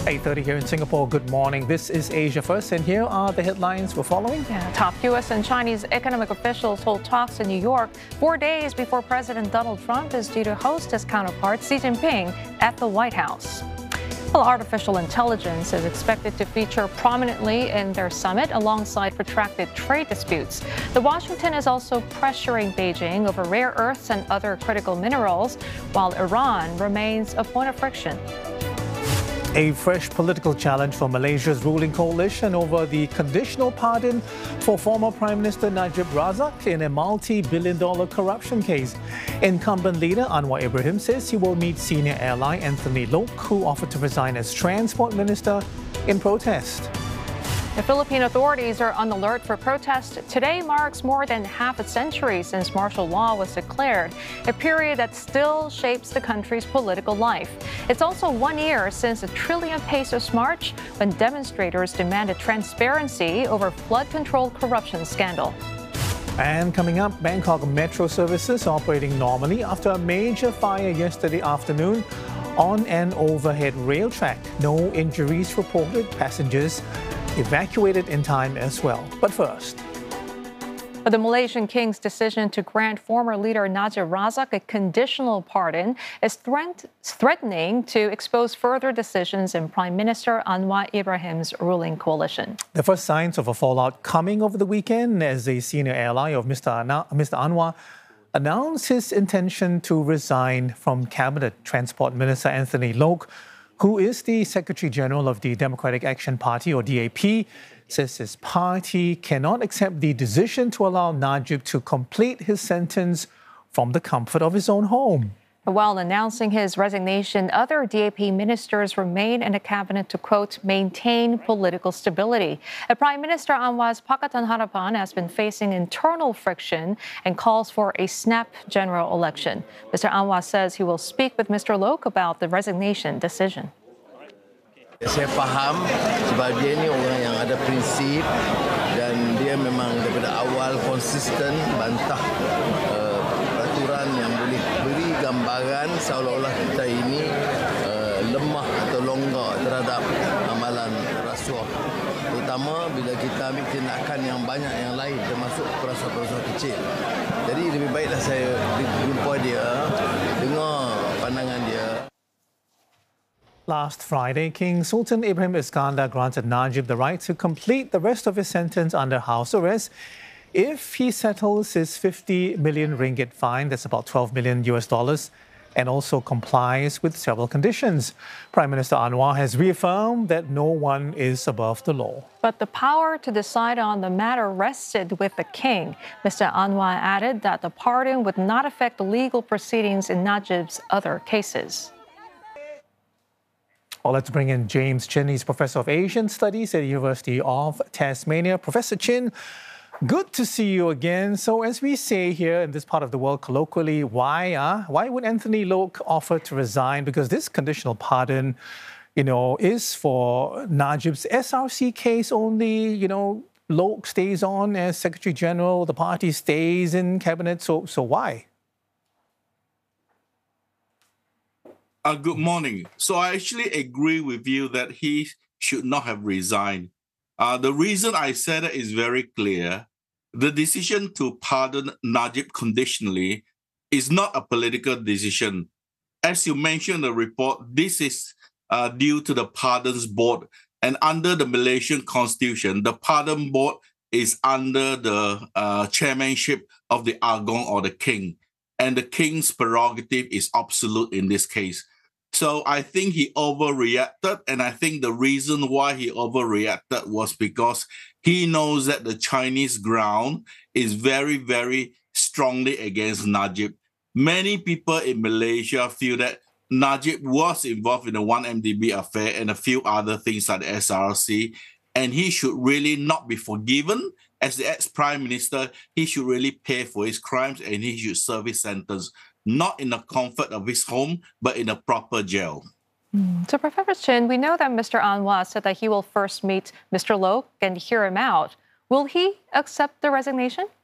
8:30 here in Singapore. Good morning. This is Asia First, and here are the headlines we're following. Top U.S. and Chinese economic officials hold talks in New York 4 days before President Donald Trump is due to host his counterpart Xi Jinping at the White House. Well, artificial intelligence is expected to feature prominently in their summit alongside protracted trade disputes. Washington is also pressuring Beijing over rare earths and other critical minerals, while Iran remains a point of friction. A fresh political challenge for Malaysia's ruling coalition over the conditional pardon for former Prime Minister Najib Razak in a multi-billion-dollar corruption case. Incumbent leader Anwar Ibrahim says he will meet senior ally Anthony Loke, who offered to resign as transport minister in protest. The Philippine authorities are on alert for protest. Today marks more than half a century since martial law was declared, a period that still shapes the country's political life. It's also 1 year since the Trillion Pesos March, when demonstrators demanded transparency over flood control corruption scandal. And coming up, Bangkok metro services operating normally after a major fire yesterday afternoon on an overhead rail track. No injuries reported. Passengers evacuated in time as well. But first, the Malaysian king's decision to grant former leader Najib Razak a conditional pardon is threatening to expose further decisions in Prime Minister Anwar Ibrahim's ruling coalition. The first signs of a fallout coming over the weekend as a senior ally of Mr. Anwar announced his intention to resign from cabinet. Transport Minister Anthony Loke, who is the Secretary General of the Democratic Action Party, or DAP, says his party cannot accept the decision to allow Najib to complete his sentence from the comfort of his own home. While announcing his resignation, other DAP ministers remain in the cabinet to, quote, maintain political stability. Prime Minister Anwar's Pakatan Harapan has been facing internal friction and calls for a snap general election. Mr. Anwar says he will speak with Mr. Loke about the resignation decision. Saya faham sebab dia ni orang yang ada prinsip dan dia memang daripada awal konsisten bantah peraturan yang boleh beri gambaran seolah-olah kita ini lemah atau longgar terhadap amalan rasuah, terutama bila kita ambil tindakan yang banyak yang lain termasuk perasuah-perasuah kecil. Jadi lebih baiklah saya jumpa dia, dengar pandangan dia. Last Friday, King Sultan Ibrahim Iskandar granted Najib the right to complete the rest of his sentence under house arrest if he settles his 50 million ringgit fine, that's about $12 million, and also complies with several conditions. Prime Minister Anwar has reaffirmed that no one is above the law. But the power to decide on the matter rested with the king. Mr. Anwar added that the pardon would not affect the legal proceedings in Najib's other cases. Well, let's bring in James Chin. He's Professor of Asian Studies at the University of Tasmania. Professor Chin, good to see you again. So as we say here in this part of the world colloquially, why would Anthony Loke offer to resign? Because this conditional pardon, is for Najib's SRC case only. Loke stays on as Secretary General, the party stays in cabinet. So why? Good morning. So I actually agree with you that he should not have resigned. The reason I said it is very clear. The decision to pardon Najib conditionally is not a political decision. As you mentioned in the report, this is due to the Pardons Board. And under the Malaysian Constitution, the Pardon Board is under the chairmanship of the Agong or the King. And the King's prerogative is absolute in this case. So I think he overreacted, and I think the reason why he overreacted was because he knows that the Chinese ground is very, very strongly against Najib. Many people in Malaysia feel that Najib was involved in the 1MDB affair and a few other things like the SRC, and he should really not be forgiven. As the ex-prime minister, he should really pay for his crimes and he should serve his sentence, not in the comfort of his home, but in a proper jail. So, Professor Chin, we know that Mr. Anwar said that he will first meet Mr. Loke and hear him out. Will he accept the resignation?